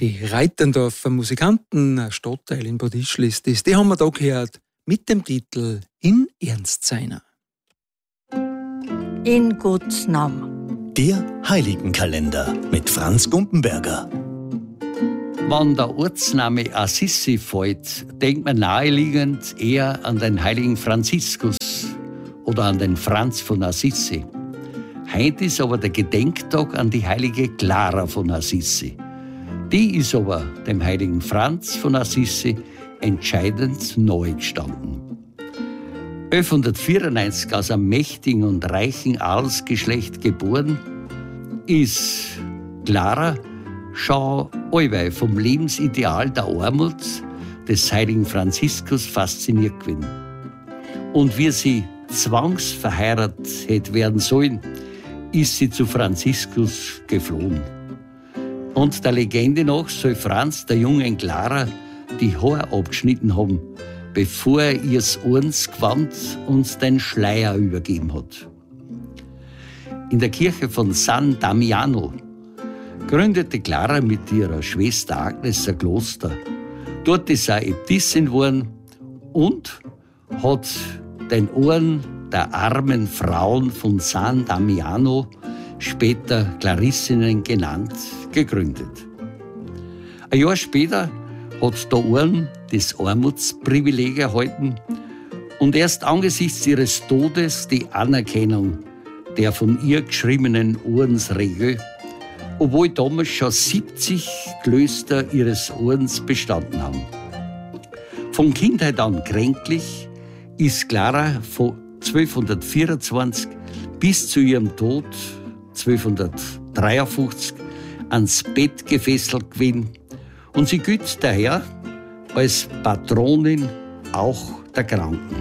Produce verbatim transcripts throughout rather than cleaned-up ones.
Die Reitendorfer Musikanten, ein Stadtteil in Bad Ischl ist das, die haben wir da gehört mit dem Titel In Ernst seiner. In Gottes Namen. Der Heiligenkalender mit Franz Gumpenberger. Wenn der Ortsname Assisi fällt, denkt man naheliegend eher an den heiligen Franziskus oder an den Franz von Assisi. Heute ist aber der Gedenktag an die heilige Clara von Assisi. Die ist aber dem heiligen Franz von Assisi entscheidend nahe gestanden. elfhundertvierundneunzig aus einem mächtigen und reichen Adelsgeschlecht geboren, ist Clara schon allweil vom Lebensideal der Armut des heiligen Franziskus fasziniert gewesen. Und wie sie zwangsverheiratet hätte werden sollen, ist sie zu Franziskus geflohen. Und der Legende nach soll Franz der jungen Clara die Haare abgeschnitten haben, bevor er ihr das Ordensgewand und den Schleier übergeben hat. In der Kirche von San Damiano gründete Clara mit ihrer Schwester Agnes ein Kloster. Dort ist er Äbtissin geworden und hat den Orden der armen Frauen von San Damiano, später Clarissinnen genannt, gegründet. Ein Jahr später hat der Orden das Armutsprivileg erhalten und erst angesichts ihres Todes die Anerkennung der von ihr geschriebenen Ordensregel, obwohl damals schon siebzig Klöster ihres Ordens bestanden haben. Von Kindheit an kränklich ist Clara von zwölfhundertvierundzwanzig bis zu ihrem Tod zwölfhundertdreiundfünfzig ans Bett gefesselt gewesen und sie gilt daher als Patronin auch der Kranken.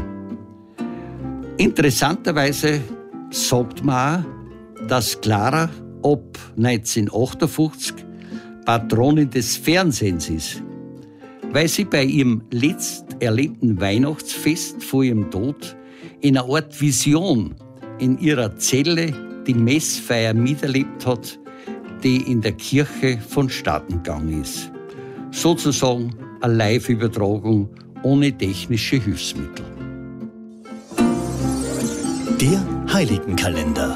Interessanterweise sagt man auch, dass Clara ab neunzehnhundertachtundfünfzig Patronin des Fernsehens ist, weil sie bei ihrem letzt erlebten Weihnachtsfest vor ihrem Tod in einer Art Vision in ihrer Zelle die Messfeier miterlebt hat, die in der Kirche vonstatten gegangen ist. Sozusagen eine Live-Übertragung ohne technische Hilfsmittel. Der Heiligenkalender.